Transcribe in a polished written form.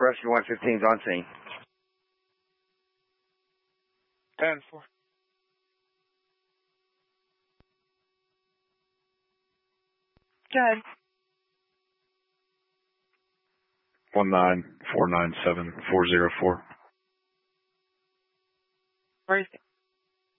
Rescue 115 is on scene. 10-4. Good. 19497-404. Where is it?